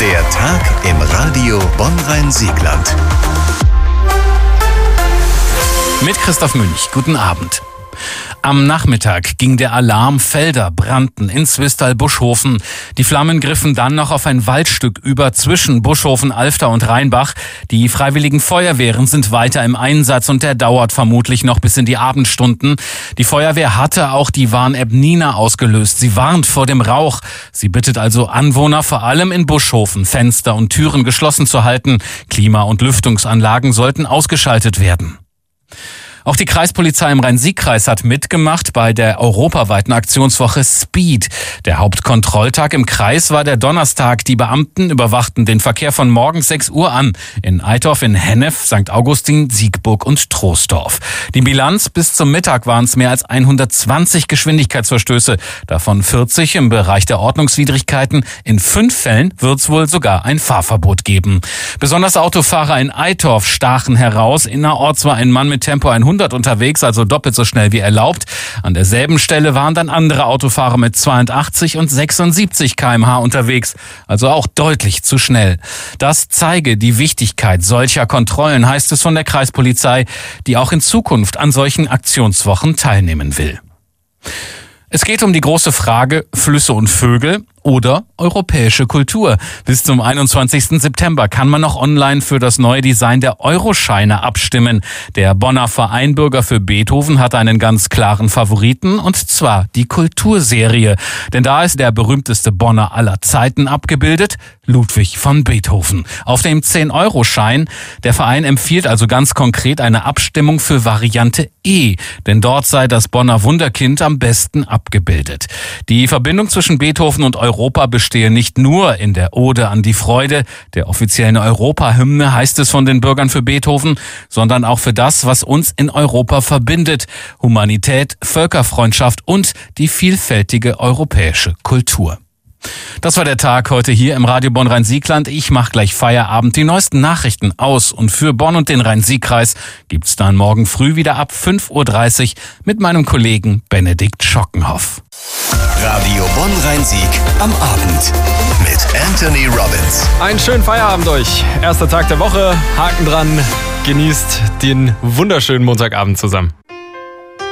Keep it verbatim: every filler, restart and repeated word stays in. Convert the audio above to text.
Der Tag im Radio Bonn-Rhein-Siegland. Mit Christoph Münch. Guten Abend. Am Nachmittag ging der Alarm, Felder brannten in Zwistal-Buschhofen. Die Flammen griffen dann noch auf ein Waldstück über zwischen Buschhofen, Alfter und Rheinbach. Die freiwilligen Feuerwehren sind weiter im Einsatz und der dauert vermutlich noch bis in die Abendstunden. Die Feuerwehr hatte auch die Warn-App Nina ausgelöst. Sie warnt vor dem Rauch. Sie bittet also Anwohner, vor allem in Buschhofen, Fenster und Türen geschlossen zu halten. Klima- und Lüftungsanlagen sollten ausgeschaltet werden. Auch die Kreispolizei im Rhein-Sieg-Kreis hat mitgemacht bei der europaweiten Aktionswoche Speed. Der Hauptkontrolltag im Kreis war der Donnerstag. Die Beamten überwachten den Verkehr von morgens sechs Uhr an. In Eitorf, in Hennef, Sankt Augustin, Siegburg und Troisdorf. Die Bilanz: bis zum Mittag waren es mehr als hundertzwanzig Geschwindigkeitsverstöße. Davon vierzig im Bereich der Ordnungswidrigkeiten. In fünf Fällen wird es wohl sogar ein Fahrverbot geben. Besonders Autofahrer in Eitorf stachen heraus. Innerorts war ein Mann mit Tempo hundert unterwegs, also doppelt so schnell wie erlaubt. An derselben Stelle waren dann andere Autofahrer mit zweiundachtzig und sechsundsiebzig Kilometer pro Stunde unterwegs, also auch deutlich zu schnell. Das zeige die Wichtigkeit solcher Kontrollen, heißt es von der Kreispolizei, die auch in Zukunft an solchen Aktionswochen teilnehmen will. Es geht um die große Frage Flüsse und Vögel oder europäische Kultur. Bis zum einundzwanzigsten September kann man noch online für das neue Design der Euroscheine abstimmen. Der Bonner Verein Bürger für Beethoven hat einen ganz klaren Favoriten, und zwar die Kulturserie. Denn da ist der berühmteste Bonner aller Zeiten abgebildet, Ludwig von Beethoven. Auf dem zehn-Euro-Schein. Der Verein empfiehlt also ganz konkret eine Abstimmung für Variante E, denn dort sei das Bonner Wunderkind am besten abgebildet. Die Verbindung zwischen Beethoven und Europa bestehe nicht nur in der Ode an die Freude, der offiziellen Europahymne, heißt es von den Bürgern für Beethoven, sondern auch für das, was uns in Europa verbindet: Humanität, Völkerfreundschaft und die vielfältige europäische Kultur. Das war der Tag heute hier im Radio Bonn-Rhein-Siegland. Ich mache gleich Feierabend. Die neuesten Nachrichten aus und für Bonn und den Rhein-Sieg-Kreis gibt's dann morgen früh wieder ab fünf Uhr dreißig mit meinem Kollegen Benedikt Schockenhoff. Radio Bonn-Rhein-Sieg am Abend mit Anthony Robbins. Einen schönen Feierabend euch. Erster Tag der Woche, Haken dran. Genießt den wunderschönen Montagabend zusammen.